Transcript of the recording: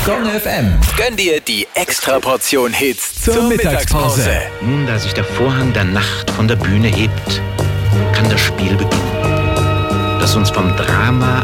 Gong FM. Gönn dir die Extraportion Hits zur Mittagspause. Nun, da sich der Vorhang der Nacht von der Bühne hebt, kann das Spiel beginnen, das uns vom Drama